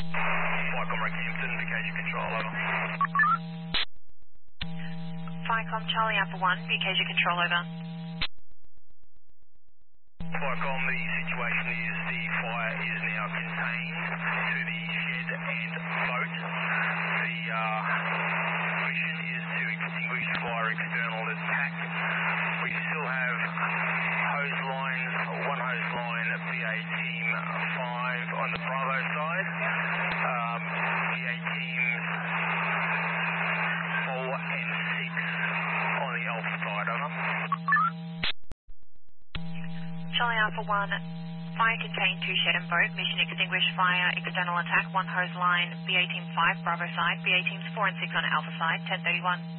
Flycom Rockhampton, indication control, over. Flycom Charlie Alpha 1, Bucasia Control, over. Flycom, the situation is the fire is now contained to the shed and boat. The mission is to extinguish fire external attack. We still have hose lines, one hose line, BA Team 5 on the Bravo side. BA Teams 4 and 6 on the Alpha side, over. Charlie Alpha 1, fire contained 2 shed and boat, mission extinguish fire, external attack, 1 hose line, BA Team 5, Bravo side, BA Teams 4 and 6 on Alpha side, 1031.